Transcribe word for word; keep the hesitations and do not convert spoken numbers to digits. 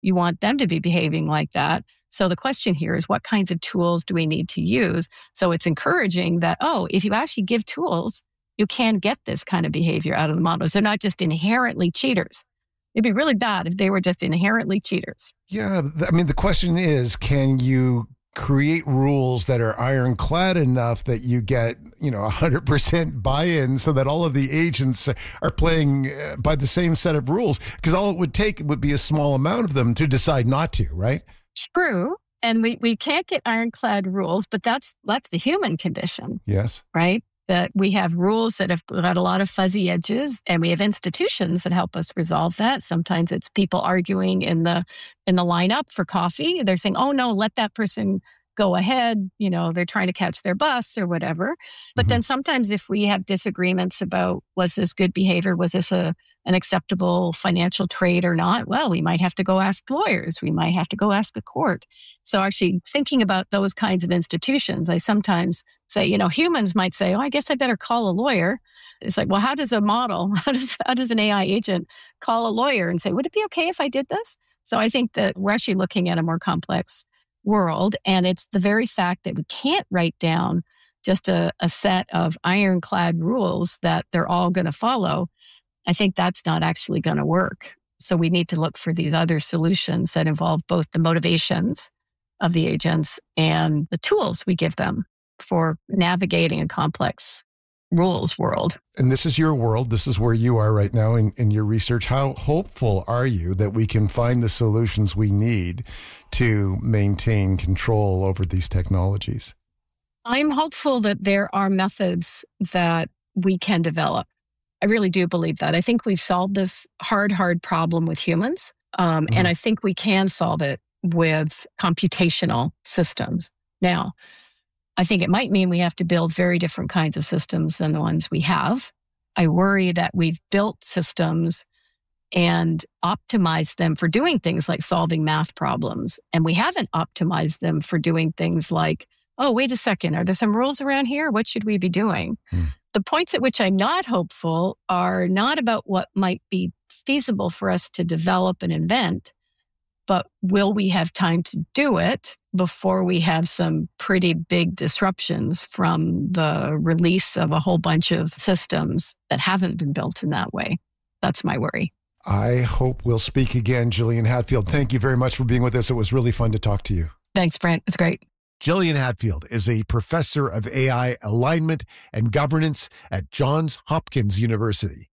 You want them to be behaving like that. So the question here is, what kinds of tools do we need to use? So it's encouraging that, oh, if you actually give tools, you can get this kind of behavior out of the models. They're not just inherently cheaters. It'd be really bad if they were just inherently cheaters. Yeah. I mean, the question is, can you create rules that are ironclad enough that you get, you know, one hundred percent buy-in so that all of the agents are playing by the same set of rules? Because all it would take would be a small amount of them to decide not to, right? True. And we, we can't get ironclad rules, but that's that's the human condition. Yes. Right? That we have rules that have got a lot of fuzzy edges, and we have institutions that help us resolve that. Sometimes it's people arguing in the in the lineup for coffee. They're saying, oh, no, let that person go ahead. You know, they're trying to catch their bus or whatever. But mm-hmm. then sometimes if we have disagreements about, was this good behavior? Was this a an acceptable financial trade or not? Well, we might have to go ask lawyers. We might have to go ask a court. So actually thinking about those kinds of institutions, I sometimes say, you know, humans might say, oh, I guess I better call a lawyer. It's like, well, how does a model, how does, how does an A I agent call a lawyer and say, would it be okay if I did this? So I think that we're actually looking at a more complex world. And it's the very fact that we can't write down just a, a set of ironclad rules that they're all going to follow. I think that's not actually going to work. So we need to look for these other solutions that involve both the motivations of the agents and the tools we give them for navigating a complex rules world. And this is your world. This is where you are right now in, in your research. How hopeful are you that we can find the solutions we need to maintain control over these technologies? I'm hopeful that there are methods that we can develop. I really do believe that. I think we've solved this hard, hard problem with humans. Um, mm-hmm. And I think we can solve it with computational systems. Now, I think it might mean we have to build very different kinds of systems than the ones we have. I worry that we've built systems and optimized them for doing things like solving math problems. And we haven't optimized them for doing things like, oh, wait a second, are there some rules around here? What should we be doing? Hmm. The points at which I'm not hopeful are not about what might be feasible for us to develop and invent, but will we have time to do it before we have some pretty big disruptions from the release of a whole bunch of systems that haven't been built in that way? That's my worry. I hope we'll speak again, Gillian Hadfield. Thank you very much for being with us. It was really fun to talk to you. Thanks, Brent. It's great. Gillian Hadfield is a professor of A I alignment and governance at Johns Hopkins University.